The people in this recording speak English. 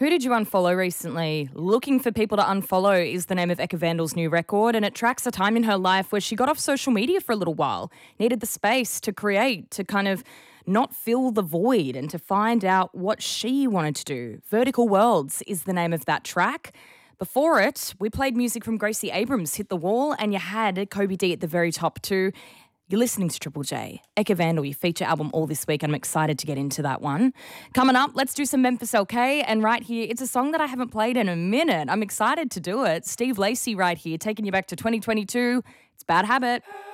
Who did you unfollow recently? Looking for people to unfollow is the name of Eka Vandal's new record, and it tracks a time in her life where she got off social media for a little while, needed the space to create, to kind of not fill the void and to find out what she wanted to do. Vertical Worlds is the name of that track. Before it, we played music from Gracie Abrams, Hit the Wall, and you had Kobe D at the very top too. You're listening to Triple J. Eka Vandal, your feature album all this week. I'm excited to get into that one. Coming up, let's do some Memphis LK. And right here, it's a song that I haven't played in a minute. I'm excited to do it. Steve Lacy right here, taking you back to 2022. It's Bad Habit.